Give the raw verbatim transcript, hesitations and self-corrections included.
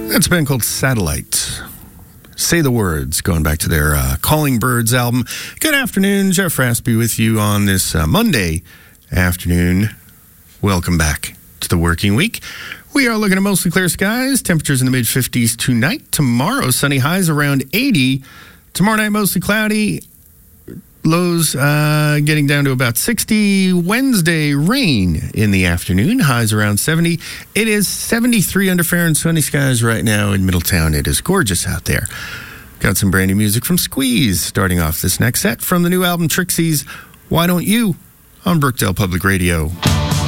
That's a band called Satellite. Say the Words, going back to their uh, Calling Birds album. Good afternoon, Jeff Raspy with you on this uh, Monday afternoon. Welcome back to the working week. We are looking at mostly clear skies, temperatures in the mid-fifties tonight. Tomorrow, sunny highs around eighty. Tomorrow night, mostly cloudy. Lows uh, getting down to about sixty. Wednesday, rain in the afternoon. Highs around seventy. It is seventy-three under fair and sunny skies right now in Middletown. It is gorgeous out there. Got some brand new music from Squeeze starting off this next set from the new album Trixie's Why Don't You on Brookdale Public Radio.